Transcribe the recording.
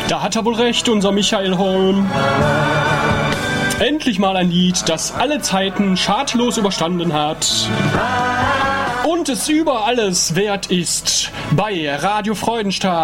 Da hat er wohl recht, unser Michael Holm. Endlich mal ein Lied, das alle Zeiten schadlos überstanden hat. Und es über alles wert ist bei Radio Freudenstadt.